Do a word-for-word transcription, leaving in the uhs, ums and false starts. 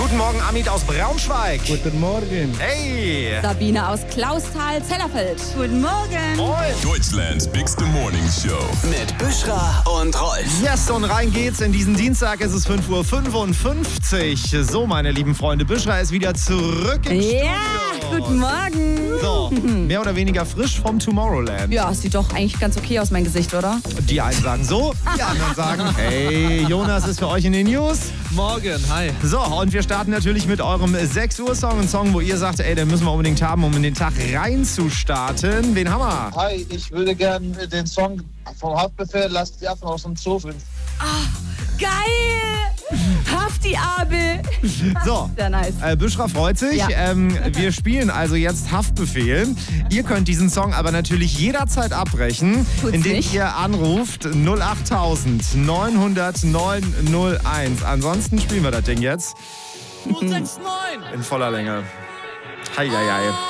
Guten Morgen, Amit aus Braunschweig. Guten Morgen. Hey. Sabine aus Clausthal-Zellerfeld. Guten Morgen. Moin. Deutschlands bigste Morning Show. Mit Büschra und Rolf. Yes, und rein geht's in diesen Dienstag. Es ist fünf Uhr fünfundfünfzig. So, meine lieben Freunde, Büschra ist wieder zurück im Studio. Ja, guten Morgen. So, mehr oder weniger frisch vom Tomorrowland. Ja, sieht doch eigentlich ganz okay aus, mein Gesicht, oder? Die einen sagen so, die anderen sagen, hey, Jonas ist für euch in den News. Morgen, hi. So, und wir starten natürlich mit eurem sechs Uhr Song. Ein Song, wo ihr sagt, ey, den müssen wir unbedingt haben, um in den Tag reinzustarten. Wen haben wir? Hi, ich würde gerne den Song vom Haftbefehl Lasst die Affen aus dem Zoo finden. Geil! Hafti Abel. So, Sehr nice. äh, Büschra freut sich. Ja. Ähm, wir spielen also jetzt Haftbefehl. Ihr könnt diesen Song aber natürlich jederzeit abbrechen, Tut's indem nicht. ihr anruft null acht neun null null neun null eins. Ansonsten spielen wir das Ding jetzt null sechs neun. in voller Länge. Heieiei.